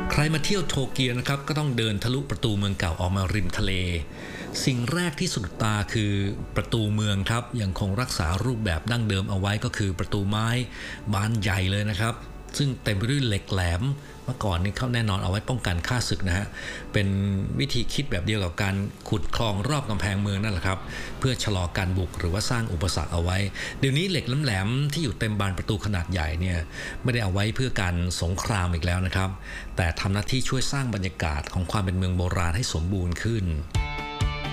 ใครมาเที่ยวโตเกียวนะครับก็ต้องเดินทะลุประตูเมืองเก่าออกมาริมทะเลสิ่งแรกที่สะดุดตาคือประตูเมืองครับยังคงรักษารูปแบบดั้งเดิมเอาไว้ก็คือประตูไม้บานใหญ่เลยนะครับซึ่งเต็มไปด้วยเหล็กแหลมเมื่อก่อนนี้เขาแน่นอนเอาไว้ป้องกันข้าศึกนะฮะเป็นวิธีคิดแบบเดียวกับการขุดคลองรอบกำแพงเมืองนั่นแหละครับเพื่อชะลอการบุกหรือว่าสร้างอุปสรรคเอาไว้เดี๋ยวนี้เหล็กแหลมๆที่อยู่เต็มบานประตูขนาดใหญ่เนี่ยไม่ได้เอาไว้เพื่อการสงครามอีกแล้วนะครับแต่ทำหน้าที่ช่วยสร้างบรรยากาศของความเป็นเมืองโบราณให้สมบูรณ์ขึ้น